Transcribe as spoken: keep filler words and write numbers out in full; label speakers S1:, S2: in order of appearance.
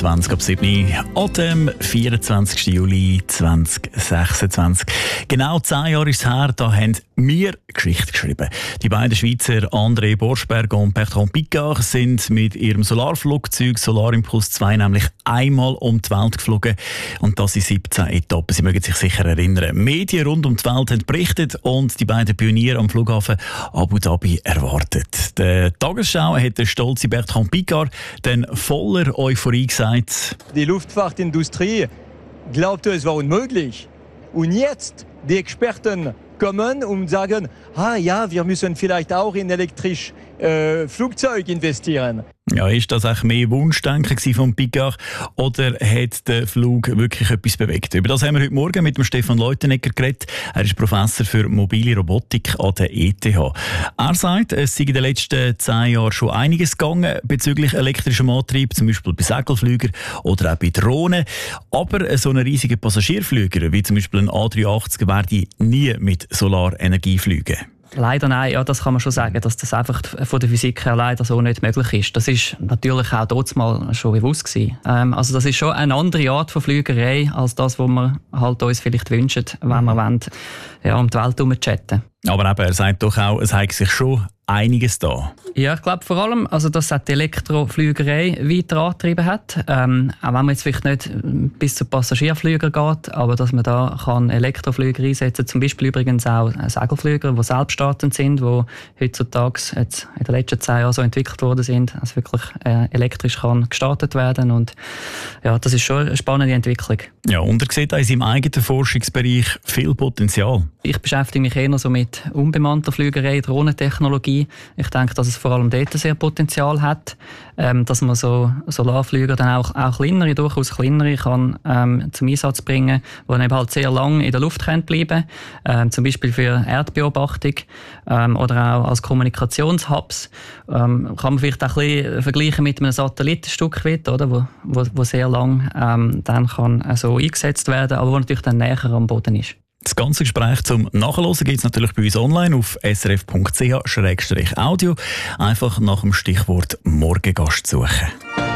S1: zwanzig ab sieben an dem vierundzwanzigsten Juli zweitausendsechsundzwanzig. Genau zehn Jahre ist es her, da haben wir Geschichte geschrieben. Die beiden Schweizer André Borschberg und Bertrand Piccard sind mit ihrem Solarflugzeug Solarimpuls zwei nämlich einmal um die Welt geflogen. Und das in siebzehn Etappen. Sie mögen sich sicher erinnern. Medien rund um die Welt haben berichtet und die beiden Pioniere am Flughafen Abu Dhabi erwartet. Der Tagesschau hat der stolze Bertrand Piccard dann voller Euphorie gesagt:
S2: Die Luftfahrtindustrie glaubte, es war unmöglich. Und jetzt, die Experten kommen und sagen, ah ja, wir müssen vielleicht auch in elektrisches äh, Flugzeug investieren.
S1: Ja, ist das auch mehr Wunschdenken von Piccard oder hat der Flug wirklich etwas bewegt? Über das haben wir heute Morgen mit dem Stefan Leutenegger geredet. Er ist Professor für mobile Robotik an der E T H. Er sagt, es sei in den letzten zehn Jahren schon einiges gegangen bezüglich elektrischem Antrieb, zum Beispiel bei Segelflügern oder auch bei Drohnen. Aber so ein riesiger Passagierflüger wie zum Beispiel ein A dreihundertachtzig werde nie mit Solarenergie fliegen.
S3: Leider nein, ja, das kann man schon sagen, dass das einfach von der Physik her leider so nicht möglich ist. Das ist natürlich auch dort mal schon bewusst gewesen. Ähm, also das ist schon eine andere Art von Flügerei als das, was wir halt uns vielleicht wünschen, wenn wir wollen, ja, um die Welt herum chatten.
S1: Aber eben, er sagt doch auch, es hat sich schon einiges da.
S3: Ja, ich glaube vor allem, also, dass die Elektroflügerei weiter angetrieben hat. Ähm, auch wenn man jetzt vielleicht nicht bis zu Passagierflügern geht, aber dass man da kann Elektroflüger einsetzen kann. Zum Beispiel übrigens auch Segelflüger, die selbststartend sind, die heutzutage jetzt in den letzten zehn Jahren so entwickelt worden sind, dass wirklich äh, elektrisch kann gestartet werden. Und ja, das ist schon eine spannende Entwicklung.
S1: Ja, und er sieht auch in seinem eigenen Forschungsbereich viel Potenzial.
S3: Ich beschäftige mich eher so mit unbemannter Flügerei, Drohnentechnologie. Ich denke, dass es vor allem dort sehr Potenzial hat, ähm, dass man so Solarflüger dann auch, auch kleinere, durchaus kleinere kann ähm, zum Einsatz bringen, die dann eben halt sehr lang in der Luft können bleiben, ähm, zum Beispiel für Erdbeobachtung ähm, oder auch als Kommunikationshubs. Ähm, kann man vielleicht auch ein bisschen vergleichen mit einem Satellitenstück, oder, wo, wo, wo sehr lang ähm, dann kann äh, so eingesetzt werden, aber wo natürlich dann näher am Boden ist.
S1: Das ganze Gespräch zum Nachhören gibt es natürlich bei uns online auf s r f punkt c h slash audio. Einfach nach dem Stichwort Morgengast suchen.